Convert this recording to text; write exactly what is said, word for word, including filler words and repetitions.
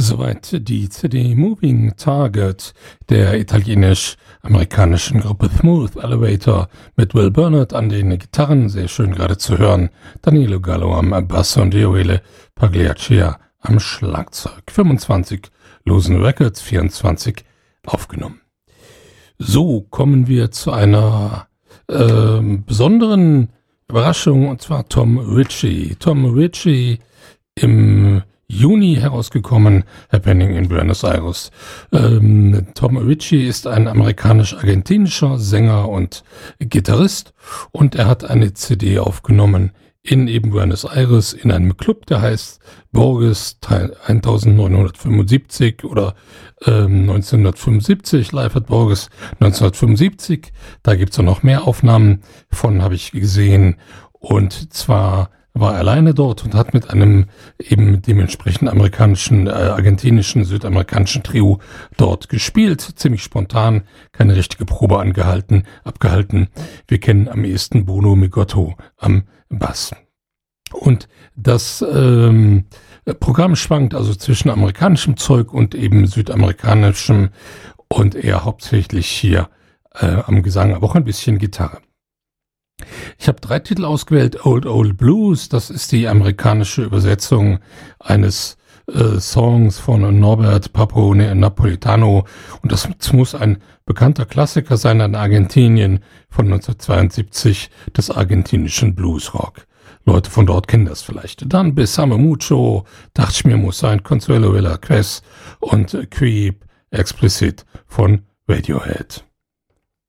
Soweit die C D Moving Target der italienisch-amerikanischen Gruppe Smooth Elevator mit Will Burnett an den Gitarren, sehr schön gerade zu hören, Danilo Gallo am Bass und Joele Pagliaccia am Schlagzeug. fünfundzwanzig losen Records, vierundzwanzig aufgenommen. So kommen wir zu einer äh, besonderen Überraschung, und zwar Tom Ritchie. Tom Ritchie im Juni herausgekommen, Happening in Buenos Aires. Ähm, Tom Ritchie ist ein amerikanisch-argentinischer Sänger und Gitarrist und er hat eine C D aufgenommen in eben Buenos Aires in einem Club, der heißt Borges neunzehnhundertfünfundsiebzig oder ähm, neunzehnhundertfünfundsiebzig, Live at Borges neunzehnhundertfünfundsiebzig. Da gibt's auch noch mehr Aufnahmen von, habe ich gesehen, und zwar war alleine dort und hat mit einem eben dementsprechend amerikanischen, äh, argentinischen, südamerikanischen Trio dort gespielt. Ziemlich spontan, keine richtige Probe angehalten, abgehalten. Wir kennen am ehesten Bruno Migotto am Bass. Und das ähm, Programm schwankt also zwischen amerikanischem Zeug und eben südamerikanischem und eher hauptsächlich hier äh, am Gesang, aber auch ein bisschen Gitarre. Ich habe drei Titel ausgewählt. Old Old Blues, das ist die amerikanische Übersetzung eines äh, Songs von Norbert Papo Napolitano, und das muss ein bekannter Klassiker sein in Argentinien von neunzehnhundertzweiundsiebzig, des argentinischen Bluesrock. Leute von dort kennen das vielleicht. Dann Besame Mucho, dachte ich mir, muss sein, Consuelo Velasquez und Creep Explicit von Radiohead.